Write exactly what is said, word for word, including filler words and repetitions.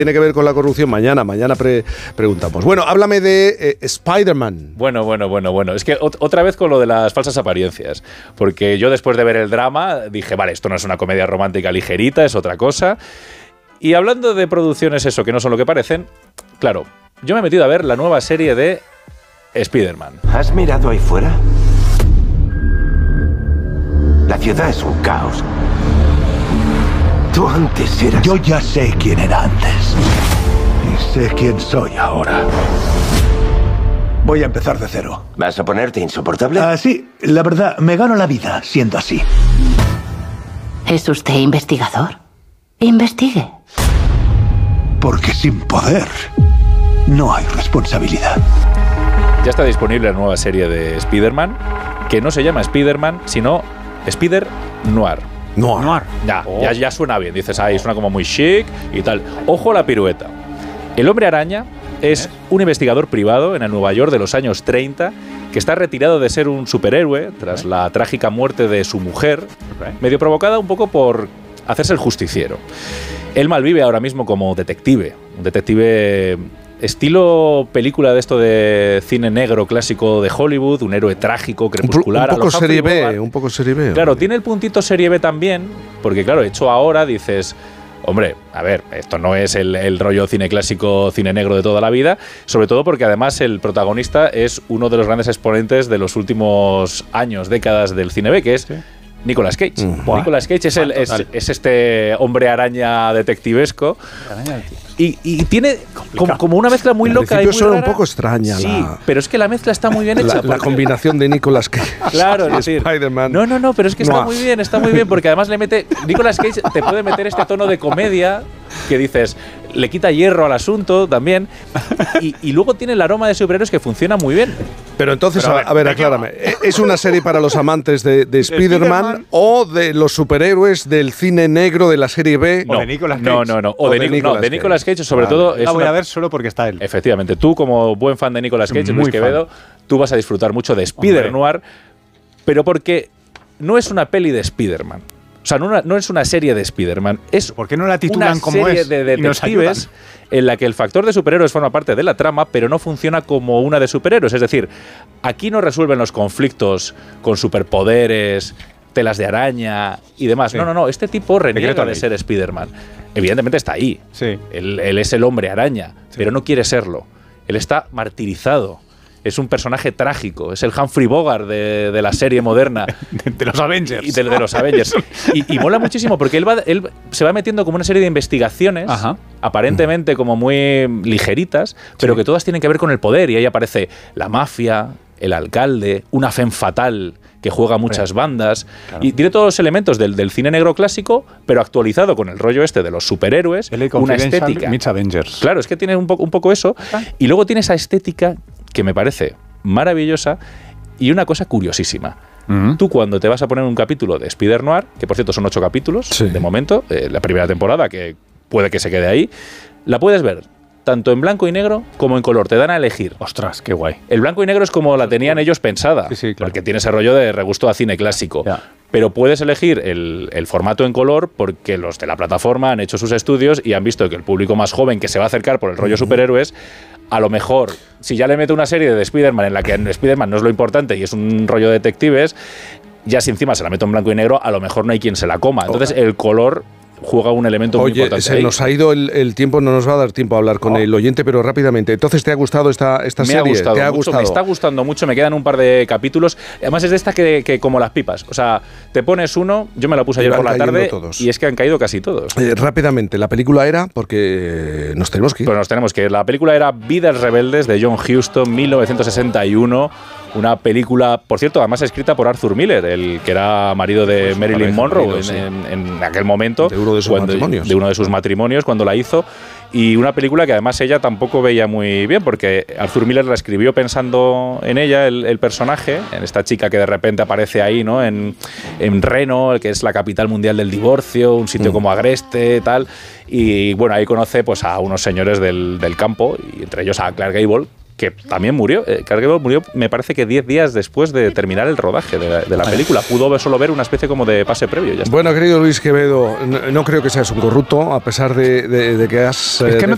tiene que ver con la corrupción? Mañana, mañana pre preguntamos. Bueno, háblame de eh, Spider-Man. Bueno, bueno, bueno, bueno. Es que ot otra vez con lo de las falsas apariencias. Porque yo después de ver el drama dije, vale, esto no es una comedia romántica ligerita, es otra cosa. Y hablando de producciones, eso, que no son lo que parecen, claro, yo me he metido a ver la nueva serie de Spider-Man. ¿Has mirado ahí fuera? La ciudad es un caos. Tú antes eras... Yo ya sé quién era antes. Y sé quién soy ahora. Voy a empezar de cero. ¿Vas a ponerte insoportable? Ah, sí, la verdad, me gano la vida siendo así. ¿Es usted investigador? Investigue. Porque sin poder no hay responsabilidad. Ya está disponible la nueva serie de Spider-Man, que no se llama Spider-Man, sino Spider-Noir. Noir. Noir. Ya, oh. ya, ya suena bien. Dices, ahí suena como muy chic y tal. Ojo a la pirueta. El Hombre Araña es un investigador privado en el Nueva York de los años treinta que está retirado de ser un superhéroe tras la trágica muerte de su mujer, medio provocada un poco por hacerse el justiciero. Él malvive ahora mismo como detective, un detective estilo película de esto de cine negro clásico de Hollywood, un héroe trágico, crepuscular. Un, un poco serie B, un poco serie B. Claro, tiene el puntito serie B también, porque claro, hecho ahora dices, hombre, a ver, esto no es el, el rollo cine clásico, cine negro de toda la vida, sobre todo porque además el protagonista es uno de los grandes exponentes de los últimos años, décadas del cine B, que es... ¿Sí? Nicolas Cage. Mm. Nicolas Cage es, el, es, es este hombre araña detectivesco. Y, y tiene como, como una mezcla muy loca. Al y muy suena rara. un poco extraña. Sí, la, pero es que la mezcla está muy bien hecha. La, la combinación de Nicolas Cage claro, y Spider-Man. No, no, no, pero es que está no. muy bien, está muy bien, porque además le mete. Nicolas Cage te puede meter este tono de comedia que dices, le quita hierro al asunto también. Y, y luego tiene el aroma de superhéroes que funciona muy bien. Pero entonces, pero a ver, a ver aclárame. ¿Es una serie para los amantes de, de Spider-Man o de los superhéroes del cine negro de la serie B? No, o de Nicolas Cage. No, no, no. O, o de, de, Nicolas no, de Nicolas Cage, sobre vale. todo. La es voy una, a ver solo porque está él. Efectivamente. Tú, como buen fan de Nicolas Cage, Luis Quevedo, tú vas a disfrutar mucho de Spider-Noir, pero porque no es una peli de Spider-Man. O sea, no, una, no es una serie de Spider-Man, es ¿por qué no la titulan una como serie es de detectives en la que el factor de superhéroes forma parte de la trama, pero no funciona como una de superhéroes. Es decir, aquí no resuelven los conflictos con superpoderes, telas de araña y demás. Sí. No, no, no. Este tipo reniega de ser Spider-Man. Evidentemente está ahí. Sí. Él, él es el hombre araña, sí. pero no quiere serlo. Él está martirizado. Es un personaje trágico, es el Humphrey Bogart de, de la serie moderna. De, de los Avengers. Y de, de los Avengers. Y, y mola muchísimo porque él, va, él se va metiendo como una serie de investigaciones, Ajá. aparentemente como muy ligeritas, pero sí. que todas tienen que ver con el poder. Y ahí aparece la mafia, el alcalde, una femme fatal que juega muchas bandas. Claro. Y tiene todos los elementos del, del cine negro clásico, pero actualizado con el rollo este de los superhéroes. Una estética. Mitch Avengers. Claro, es que tiene un, po un poco eso. ¿Ah? Y luego tiene esa estética que me parece maravillosa y una cosa curiosísima. Uh-huh. Tú cuando te vas a poner un capítulo de Spider-Noir, que por cierto son ocho capítulos sí. de momento, eh, la primera temporada, que puede que se quede ahí, la puedes ver tanto en blanco y negro como en color. Te dan a elegir. Ostras, qué guay. El blanco y negro es como la tenían ellos pensada, sí, sí, claro. porque tiene ese rollo de regusto a cine clásico. Ya. Pero puedes elegir el, el formato en color porque los de la plataforma han hecho sus estudios y han visto que el público más joven que se va a acercar por el rollo uh-huh. superhéroes, a lo mejor, si ya le mete una serie de Spider-Man en la que Spider-Man no es lo importante y es un rollo de detectives, ya si encima se la meto en blanco y negro, a lo mejor no hay quien se la coma. Entonces el color juega un elemento Oye, muy importante. Se ahí. nos ha ido el, el tiempo, no nos va a dar tiempo a hablar con oh. el oyente, pero rápidamente. Entonces, ¿te ha gustado esta, esta me serie? Ha gustado ¿Te ha mucho, gustado? Me está gustando mucho, me quedan un par de capítulos. Además, es de esta que, que como las pipas. O sea, te pones uno, yo me la puse ayer por la tarde todos. y es que han caído casi todos. Eh, rápidamente, la película era, porque nos tenemos que ir. Pues nos tenemos que ir. La película era Vidas Rebeldes de John Huston, mil novecientos sesenta y uno. Una película, por cierto, además escrita por Arthur Miller, el que era marido de pues Marilyn Monroe marido, en, sí. en, en aquel momento. De uno de sus cuando, matrimonios. De uno de sus matrimonios, cuando la hizo. Y una película que además ella tampoco veía muy bien, porque Arthur Miller la escribió pensando en ella, el, el personaje, en esta chica que de repente aparece ahí, ¿no? En, en Reno, que es la capital mundial del divorcio, un sitio mm. como Agreste, tal. Y bueno, ahí conoce pues, a unos señores del, del campo, y entre ellos a Clark Gable, que también murió. Eh, Clark Gable murió, me parece que diez días después de terminar el rodaje de la, de la película. Pudo solo ver una especie como de pase previo. Ya está. Bueno, querido Luis Quevedo, no, no creo que seas un corrupto, a pesar de, de, de que has es que eh, me